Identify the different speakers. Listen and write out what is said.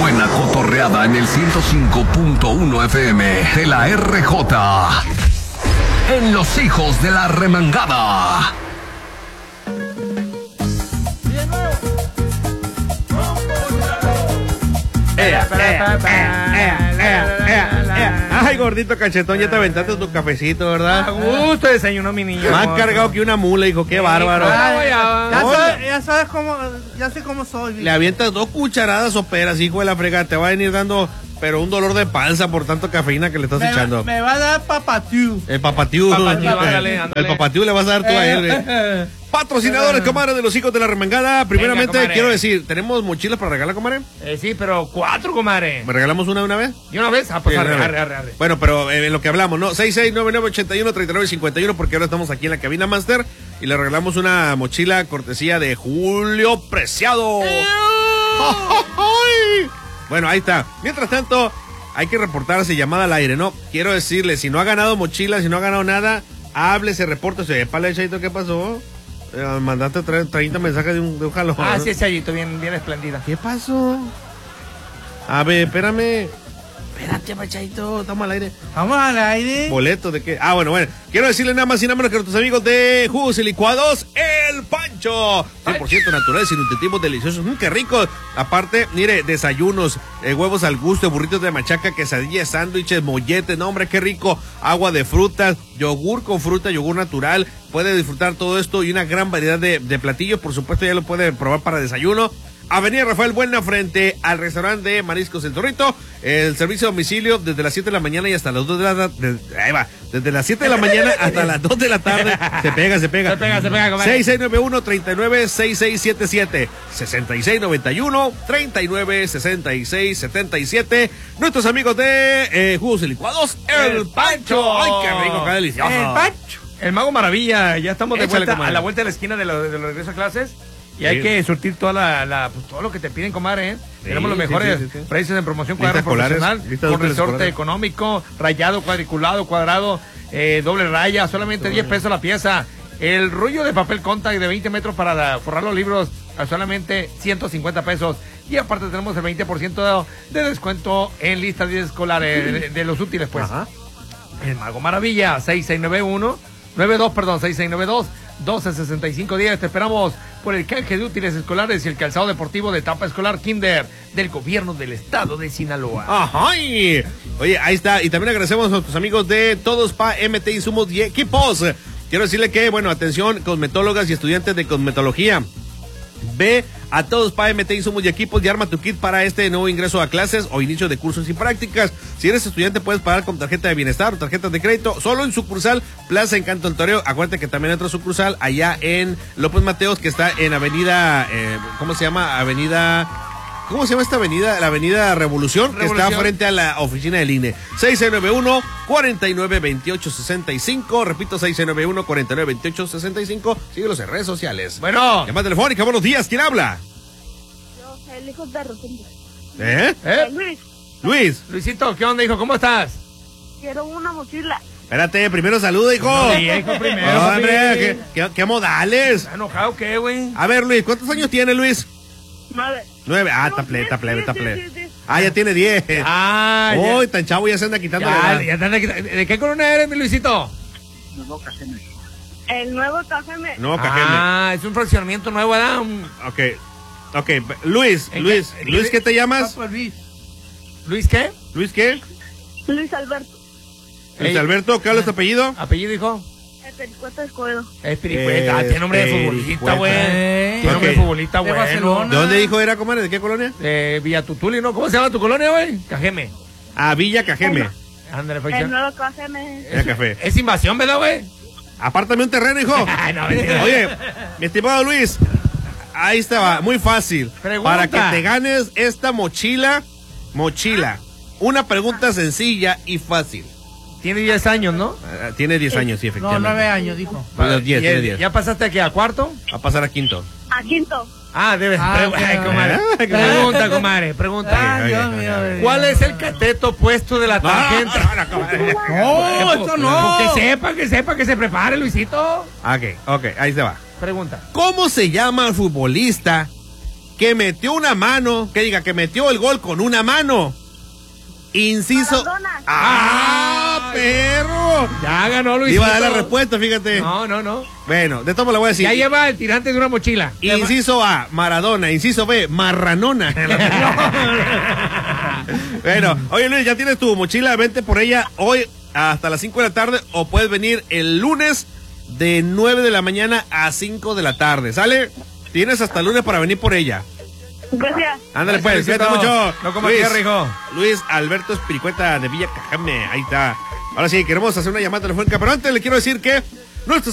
Speaker 1: buena cotorreada en el 105.1 FM de la RJ. En Los Hijos de la Remangada.
Speaker 2: Ay, gordito cachetón, ya te aventaste tu cafecito, ¿verdad?
Speaker 3: A gusto desayunó mi niño.
Speaker 2: Más cargado que una mula, hijo, qué bárbaro.
Speaker 4: Ya sabes cómo, ya sé cómo soy.
Speaker 2: Le avientas 2 cucharadas soperas, hijo de la frega, te va a venir dando, pero un dolor de panza por tanto cafeína que le estás echando.
Speaker 4: Me va a dar papatiu.
Speaker 2: El papatiu.
Speaker 3: Ándale.
Speaker 2: El papatiu le vas a dar tú a él, güey. Patrocinadores, comadre, de Los Hijos de la Remangada. Primeramente,
Speaker 3: Venga,
Speaker 2: quiero decir, ¿tenemos mochilas para regalar, comadre?
Speaker 3: Sí, pero 4, comadre.
Speaker 2: ¿Me regalamos una de una vez?
Speaker 3: ¿Y una vez? Pues
Speaker 2: Sí,
Speaker 3: arre.
Speaker 2: Bueno, pero en lo que hablamos, ¿no? 6699813951, porque ahora estamos aquí en la cabina master y le regalamos una mochila cortesía de Julio Preciado. Bueno, ahí está. Mientras tanto, hay que reportarse llamada al aire, ¿no? Quiero decirle, si no ha ganado mochila, si no ha ganado nada, háblese, repórtese. Épale, Chaito, ¿qué pasó? Mandaste 30 mensajes de un jalón.
Speaker 3: Ah, sí, Chayito, bien espléndida.
Speaker 2: ¿Qué pasó? A ver, espérame. Espérate, Chaito, estamos al aire.
Speaker 4: Vamos al aire.
Speaker 2: ¿Boleto de qué? Ah, bueno. Quiero decirle nada más y nada menos que a nuestros amigos de Jugos y Licuados, El Pancho. 100% naturales y nutritivos, deliciosos. ¡Qué ricos! Aparte, mire, desayunos, huevos al gusto, burritos de machaca, quesadillas, sándwiches, molletes. No, hombre, qué rico. Agua de frutas, yogur con fruta, yogur natural. Puede disfrutar todo esto y una gran variedad de platillos. Por supuesto, ya lo puede probar para desayuno. Avenida Rafael Buena, frente al restaurante de Mariscos El Torrito. El servicio a domicilio desde las 7 de la mañana y hasta las 2 de la tarde. Ahí va. Desde las 7 de la mañana hasta las 2 de la tarde. Se pega.
Speaker 3: Se pega, comadre.
Speaker 2: 6691-396677. 6691-396677. Nuestros amigos de Jugos y Licuados, El Pancho. ¡Ay, qué rico, qué delicioso!
Speaker 4: El Pancho.
Speaker 3: El Mago Maravilla, ya estamos de
Speaker 2: Échale,
Speaker 3: vuelta
Speaker 2: comadre.
Speaker 3: a la vuelta de la esquina de los regresos a clases. Y hay que surtir toda pues, todo lo que te piden, comadre, ¿eh?
Speaker 2: Sí,
Speaker 3: Tenemos los mejores
Speaker 2: sí.
Speaker 3: precios en promoción,
Speaker 2: Lista
Speaker 3: cuadro
Speaker 2: escolares,
Speaker 3: profesional,
Speaker 2: lista de
Speaker 3: con
Speaker 2: útiles
Speaker 3: resorte
Speaker 2: escolares.
Speaker 3: económico, rayado, cuadriculado, cuadrado, doble raya, solamente 10 pesos la pieza. El rollo de papel contact de 20 metros para forrar los libros a solamente 150 pesos. Y aparte tenemos el 20% de descuento en listas escolares de los útiles, pues.
Speaker 2: Ajá.
Speaker 3: El Mago Maravilla, 6692-1265 Te esperamos por el canje de útiles escolares y el calzado deportivo de tapa escolar Kinder del gobierno del estado de Sinaloa.
Speaker 2: ¡Ajá! Oye, ahí está. Y también agradecemos a nuestros amigos de Todos Pa MT Insumos y Equipos. Quiero decirle que, bueno, atención, cosmetólogas y estudiantes de cosmetología. Ve a Todos Pa MT Insumos y Equipos y arma tu kit para este nuevo ingreso a clases o inicio de cursos y prácticas. Si eres estudiante, puedes pagar con tarjeta de bienestar o tarjetas de crédito solo en sucursal Plaza Encanto del Toreo. Acuérdate que también hay otra sucursal allá en López Mateos, que está en avenida, ¿cómo se llama? ¿Cómo se llama esta avenida? La avenida Revolución, que está frente a la oficina del INE. 6691-492865. Repito, 6691-492865. Síguelos en redes sociales.
Speaker 3: Bueno.
Speaker 2: Llamada telefónica, buenos días. ¿Quién habla?
Speaker 5: Yo, el hijo de Rosendo.
Speaker 2: Luis. Luis.
Speaker 3: Luisito, ¿qué onda, hijo? ¿Cómo estás?
Speaker 5: Quiero una mochila.
Speaker 2: Espérate, primero saluda, hijo.
Speaker 3: Sí, hijo, primero.
Speaker 2: Hombre, ¿qué modales?
Speaker 3: ¿Estás enojado qué, güey?
Speaker 2: A ver, Luis, ¿cuántos años tiene Luis?
Speaker 5: 9.
Speaker 2: 9. Ah,
Speaker 5: No,
Speaker 2: taple.
Speaker 5: sí.
Speaker 2: Ah, ya tiene 10.
Speaker 3: Ah,
Speaker 2: Uy, tan chavo, ya se anda quitando la edad.
Speaker 3: ya te anda quitando. ¿De qué corona eres, mi Luisito?
Speaker 5: El nuevo café
Speaker 2: No, Cajeme.
Speaker 3: Ah, es un fraccionamiento nuevo, ¿verdad?
Speaker 2: Ok. Luis, ¿qué te llamas?
Speaker 3: ¿Luis qué?
Speaker 2: ¿Luis qué?
Speaker 5: Luis Alberto.
Speaker 2: Luis Alberto, ¿qué habla tu apellido?
Speaker 3: ¿Apellido, hijo?
Speaker 5: El Pericueta Escobedo.
Speaker 3: Es Piricueta. Tiene nombre de futbolista, güey. Tiene nombre de
Speaker 2: Ok.
Speaker 3: futbolista,
Speaker 4: De
Speaker 3: bueno.
Speaker 4: Barcelona.
Speaker 2: ¿De dónde dijo era, comadre? ¿De qué colonia?
Speaker 3: Villa Tutuli, ¿no? ¿Cómo se llama tu colonia, güey? Cajeme.
Speaker 2: Ah, Villa Cajeme.
Speaker 3: Ándale,
Speaker 5: El
Speaker 3: fecha.
Speaker 5: nuevo café
Speaker 2: Villa Café.
Speaker 3: Es invasión, ¿verdad, güey?
Speaker 2: Apártame un terreno, hijo.
Speaker 3: Ay, no, mentira.
Speaker 2: Oye, mi estimado Luis, ahí estaba, muy fácil.
Speaker 3: Pregunta.
Speaker 2: Para que te ganes esta mochila. Una pregunta sencilla y fácil.
Speaker 3: Tiene 10 años, ¿no?
Speaker 2: Tiene 10 años, sí,
Speaker 4: No,
Speaker 2: efectivamente.
Speaker 4: 9 años, dijo.
Speaker 2: Tiene 10, tiene 10.
Speaker 3: ¿Ya pasaste aquí a cuarto?
Speaker 2: Va a pasar a quinto.
Speaker 5: a quinto.
Speaker 3: Ah, debes.
Speaker 4: Ah,
Speaker 3: Ay,
Speaker 4: ok.
Speaker 3: comadre. Pregunta, comadre, pregunta.
Speaker 4: Ay, Dios mío.
Speaker 3: ¿Cuál es el cateto opuesto de la tangente?
Speaker 4: No, esto no.
Speaker 3: Que sepa, que se prepare, Luisito.
Speaker 2: Ok, ahí se va.
Speaker 3: Pregunta.
Speaker 2: ¿Cómo se llama el futbolista que metió una mano, que diga que metió el gol con una mano. Inciso.
Speaker 5: Maradona.
Speaker 2: ¡Ah, perro!
Speaker 3: Ya ganó Luis.
Speaker 2: Iba a dar la respuesta, fíjate.
Speaker 3: No.
Speaker 2: Bueno, de todo me lo voy a decir.
Speaker 3: Ya lleva el tirante de una mochila.
Speaker 2: Inciso A, Maradona. Inciso B, Marranona. Bueno, oye Luis, ya tienes tu mochila, vente por ella hoy hasta las 5 de la tarde o puedes venir el lunes de 9 de la mañana a 5 de la tarde, ¿sale? Tienes hasta el lunes para venir por ella.
Speaker 5: Gracias.
Speaker 2: Ándale pues, cuídate mucho.
Speaker 3: No comas tierra, hijo.
Speaker 2: Luis Alberto Espiricueta de Villa Cajame, ahí está. Ahora sí, queremos hacer una llamada telefónica, pero antes le quiero decir que nuestros